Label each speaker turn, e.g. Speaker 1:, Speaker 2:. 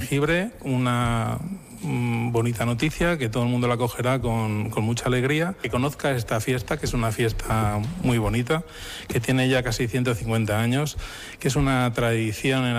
Speaker 1: jengibre, una bonita noticia, que todo el mundo la acogerá con mucha alegría, que conozca esta fiesta, que es una fiesta muy bonita, que tiene ya casi 150 años, que es una tradición en